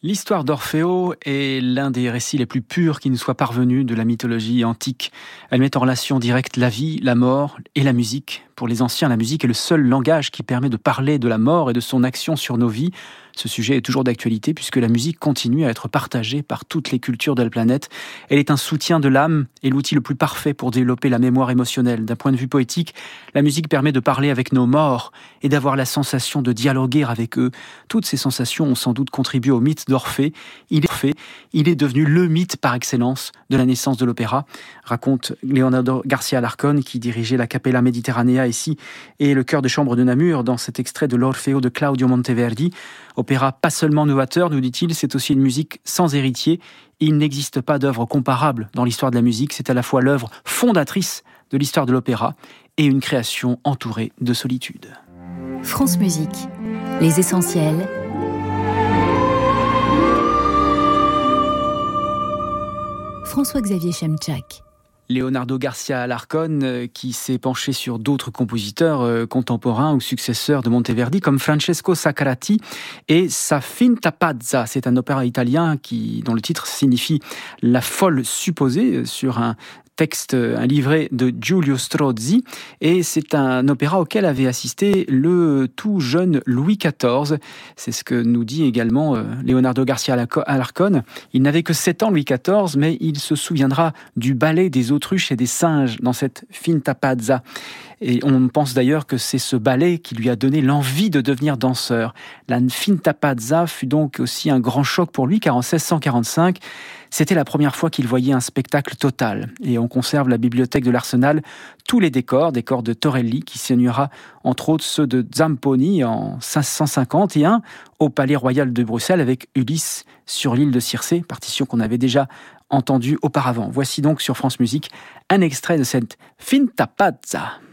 L'histoire d'Orfeo est l'un des récits les plus purs qui nous soient parvenus de la mythologie antique. Elle met en relation directe la vie, la mort et la musique. Pour les anciens, la musique est le seul langage qui permet de parler de la mort et de son action sur nos vies. Ce sujet est toujours d'actualité puisque la musique continue à être partagée par toutes les cultures de la planète. Elle est un soutien de l'âme et l'outil le plus parfait pour développer la mémoire émotionnelle. D'un point de vue poétique, la musique permet de parler avec nos morts et d'avoir la sensation de dialoguer avec eux. Toutes ces sensations ont sans doute contribué au mythe d'Orphée. Il est devenu le mythe par excellence de la naissance de l'opéra, raconte Leonardo García Alarcón, qui dirigeait la Capella Mediterranea ici et le chœur de chambre de Namur dans cet extrait de l'Orfeo de Claudio Monteverdi. Opéra pas seulement novateur, nous dit-il, c'est aussi une musique sans héritier. Il n'existe pas d'œuvre comparable dans l'histoire de la musique. C'est à la fois l'œuvre fondatrice de l'histoire de l'opéra et une création entourée de solitude. France Musique, les essentiels. François-Xavier Chemchak. Leonardo García Alarcón, qui s'est penché sur d'autres compositeurs contemporains ou successeurs de Monteverdi, comme Francesco Saccarati et sa Finta Pazza. C'est un opéra italien dont le titre signifie la folle supposée, sur un livret de Giulio Strozzi, et c'est un opéra auquel avait assisté le tout jeune Louis XIV. C'est ce que nous dit également Leonardo García Alarcón. Il n'avait que 7 ans, Louis XIV, mais il se souviendra du ballet des autruches et des singes dans cette Finta Pazza. Et on pense d'ailleurs que c'est ce ballet qui lui a donné l'envie de devenir danseur. La Finta Pazza fut donc aussi un grand choc pour lui, car en 1645, c'était la première fois qu'il voyait un spectacle total. Et on conserve la bibliothèque de l'Arsenal tous les décors de Torelli, qui signera entre autres ceux de Zamponi en 1551 au Palais Royal de Bruxelles avec Ulysse sur l'île de Circé, partition qu'on avait déjà entendue auparavant. Voici donc sur France Musique un extrait de cette Finta Pazza.